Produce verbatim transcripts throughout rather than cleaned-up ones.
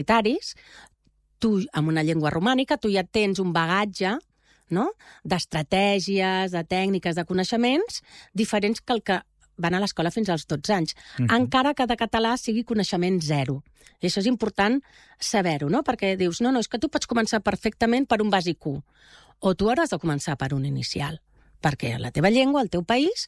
universitaris, tu, amb una llengua romànica, tu ja tens un bagatge, no?, d'estratègies, de tècniques, de coneixements, diferents que el que van a l'escola fins als dotze anys. Uh-huh. Encara que de català sigui coneixement zero. I això és important saber-ho, no? Perquè dius, no, no, és que tu pots començar perfectament per un bàsic u, o tu hauràs de començar per un inicial, perquè la teva llengua, el teu país,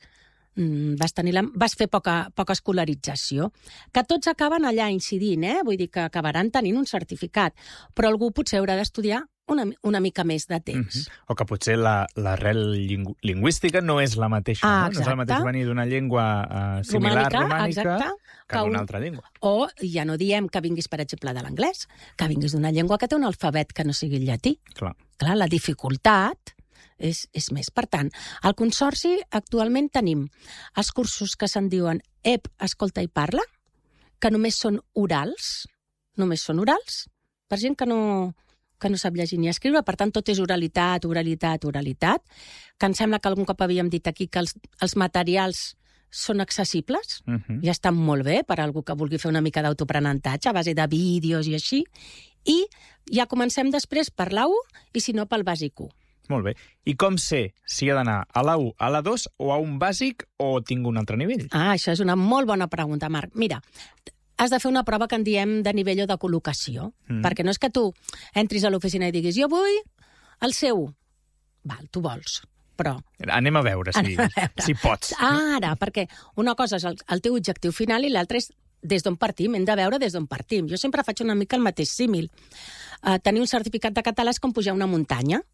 vas, tenir la, vas fer poca, poca escolarització. Que tots acaben allà incidint, eh? Vull dir que acabaran tenint un certificat, però algú potser haurà d'estudiar una, una mica més de temps. Uh-huh. O que potser l'arrel lingü lingüística no és la mateixa, ah, no? No és el mateix venir d'una llengua uh, similar romànica, romànica exacte, que d'una altra llengua. O ja no diem que vinguis, per exemple, de l'anglès, que vinguis d'una llengua que té un alfabet que no sigui el llatí. Clar. Clar, la dificultat és, és més. Per tant, al Consorci actualment tenim els cursos que se'n diuen E P, Escolta i Parla, que només són orals, només són orals, per gent que no, que no sap llegir ni escriure, per tant, tot és oralitat, oralitat, oralitat, que em sembla que algun cop havíem dit aquí que els, els materials són accessibles, uh-huh. ja estan molt bé per a algú que vulgui fer una mica d'autoaprenentatge a base de vídeos i així, i ja comencem després per la u i si no pel bàsic u. Molt bé. I com sé si he d'anar a la u, a la dos o a un bàsic o tinc un altre nivell? Ah, això és una molt bona pregunta, Marc. Mira, has de fer una prova que en diem de nivell o de col·locació, mm. perquè no és que tu entris a l'oficina i diguis jo vull el C u. Val, tu vols, però... Anem a veure si, a veure. si pots. Ara, perquè una cosa és el, el teu objectiu final i l'altra és des d'on partim. Hem de veure des d'on partim. Jo sempre faig una mica el mateix símil. Uh, tenir un certificat de català és com pujar una muntanya.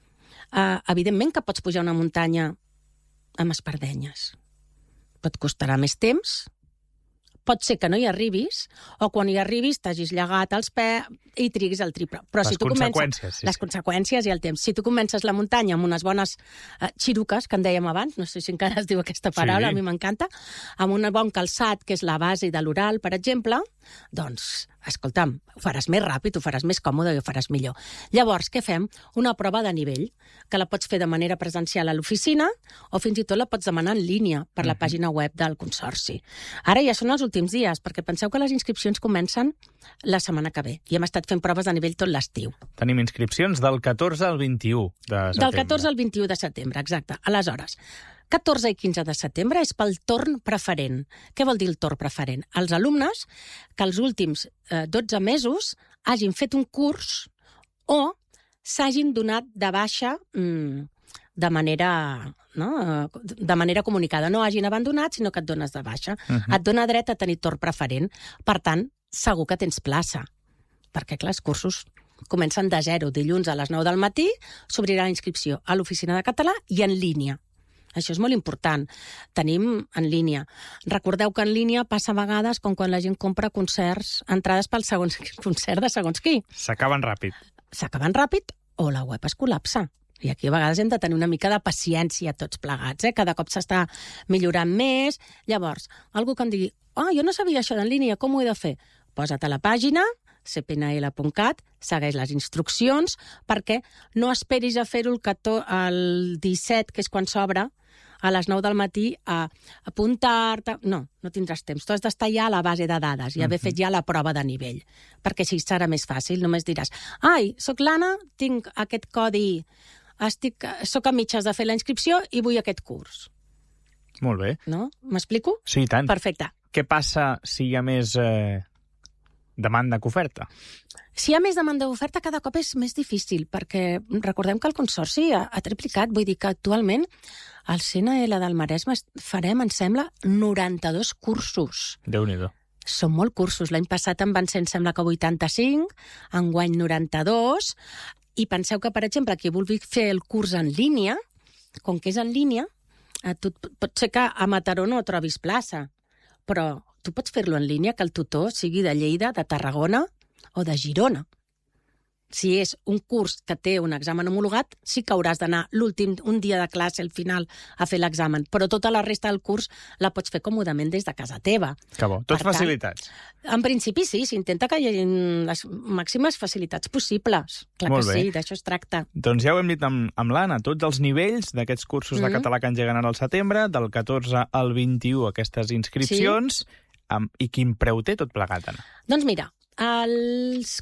Uh, evidentment que pots pujar una muntanya amb espardenyes. Pot costarà més temps, pot ser que no hi arribis, o quan hi arribis t'hagis llegat els peus i triguis el triple. Però les si tu conseqüències. Comences, sí, les sí. conseqüències i el temps. Si tu comences la muntanya amb unes bones uh, xiruques, que en dèiem abans, no sé si encara es diu aquesta paraula, sí. A mi m'encanta, amb un bon calçat, que és la base de l'oral, per exemple, doncs, escolta'm, ho faràs més ràpid, ho faràs més còmode i ho faràs millor. Llavors, què fem? Una prova de nivell, que la pots fer de manera presencial a l'oficina o fins i tot la pots demanar en línia per la uh-huh. pàgina web del Consorci. Ara ja són els últims dies, perquè penseu que les inscripcions comencen la setmana que ve i hem estat fent proves de nivell tot l'estiu. Tenim inscripcions del catorze al vint-i-u de setembre. Del catorze al vint-i-u de setembre, exacte. Aleshores, catorze i quinze de setembre és pel torn preferent. Què vol dir el torn preferent? Els alumnes que els últims eh, dotze mesos hagin fet un curs o s'hagin donat de baixa mmm, de manera, no? de manera comunicada. No hagin abandonat, sinó que et dones de baixa. Uh-huh. Et dona dret a tenir torn preferent. Per tant, segur que tens plaça. Perquè, clar, els cursos comencen de zero. Dilluns a les nou del matí s'obrirà la inscripció a l'oficina de català i en línia. Això és molt important. Tenim en línia. Recordeu que en línia passa a vegades com quan la gent compra concerts, entrades pel segons concert de segons qui. S'acaben ràpid. S'acaben ràpid o la web es col·lapsa. I aquí a vegades hem de tenir una mica de paciència tots plegats, eh? Cada cop s'està millorant més. Llavors, algú que em digui, ah, oh, jo no sabia això d'en línia, com ho he de fer? Posa't a la pàgina, c p n l punt cat, segueix les instruccions, perquè no esperis a fer-ho el, el disset, que és quan s'obre, a les nou del matí, a apuntar-te... No, no tindràs temps. Tu has d'estar ja a la base de dades i haver fet ja la prova de nivell, perquè així serà més fàcil. Només diràs, ai, soc l'Anna, tinc aquest codi, estic, soc a mitges de fer la inscripció i vull aquest curs. Molt bé. No? M'explico? Sí, i tant. Perfecte. Què passa si hi ha més eh, demanda que oferta? Si hi ha més demanda d'oferta, cada cop és més difícil, perquè recordem que el Consorci ha, ha triplicat. Vull dir que actualment al C N L del Maresme farem, em sembla, noranta-dos cursos. Déu-n'hi-do. Són molt cursos. L'any passat en van ser, em sembla que vuitanta-cinc, enguany noranta-dos, i penseu que, per exemple, qui vulgui fer el curs en línia, com que és en línia, tu, pot ser que a Mataró no trobis plaça, però tu pots fer-lo en línia, que el tutor sigui de Lleida, de Tarragona o de Girona. Si és un curs que té un examen homologat, sí que hauràs d'anar l'últim, un dia de classe al final a fer l'examen, però tota la resta del curs la pots fer còmodament des de casa teva. Que bo, tots per facilitats. Tant, en principi sí, s'intenta que hi hagi les màximes facilitats possibles. Clar Molt que bé. sí, d'això es tracta. Doncs ja ho hem dit amb, amb l'Anna, tots els nivells d'aquests cursos mm-hmm. de català que engeguen ara al setembre, del catorze al vint-i-u aquestes inscripcions, sí. amb, i quin preu té tot plegat, Anna? Doncs mira, els